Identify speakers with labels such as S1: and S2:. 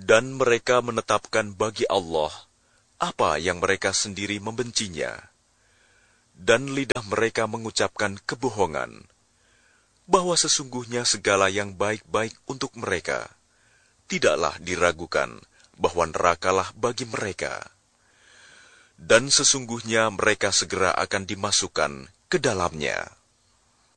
S1: Dan mereka menetapkan bagi Allah apa yang mereka sendiri membencinya. Dan lidah mereka mengucapkan kebohongan, bahwa sesungguhnya segala yang baik-baik untuk mereka tidaklah diragukan bahwa nerakalah bagi mereka. Dan sesungguhnya mereka segera akan dimasukkan ke dalamnya.